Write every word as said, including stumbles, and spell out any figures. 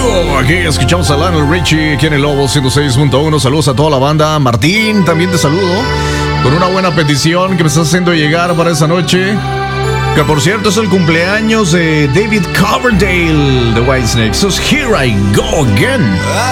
You. Aquí escuchamos a Lionel Richie aquí en el Lobo ciento seis punto uno. Saludos a toda la banda. Martín, también te saludo con una buena petición que me estás haciendo llegar para esa noche. Que por cierto es el cumpleaños de David Coverdale de Whitesnake. So here I go again.